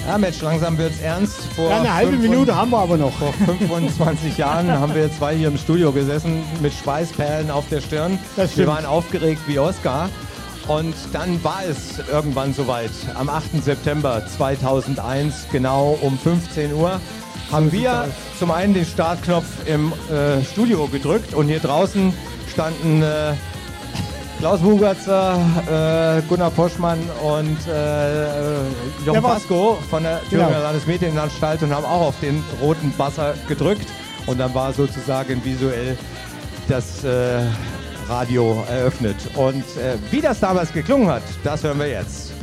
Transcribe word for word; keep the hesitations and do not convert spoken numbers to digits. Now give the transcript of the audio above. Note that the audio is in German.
Ja, Mensch, langsam wird's ernst. Vor Ja, eine halbe Minute haben wir aber noch. Vor fünfundzwanzig Jahren haben wir zwei hier im Studio gesessen mit Schweißperlen auf der Stirn. Das stimmt. Wir waren aufgeregt wie Oscar. Und dann war es irgendwann soweit. Am achten September zweitausendeins, genau um fünfzehn Uhr, haben wir zum einen den Startknopf im äh, Studio gedrückt und hier draußen standen äh, Klaus Wugerzer, äh, Gunnar Poschmann und äh, Jochen Pasco von der Thüringer Genau. Landesmedienanstalt und haben auch auf den roten Buzzer gedrückt. Und dann war sozusagen visuell das äh, Radio eröffnet. Und äh, wie das damals geklungen hat, das hören wir jetzt.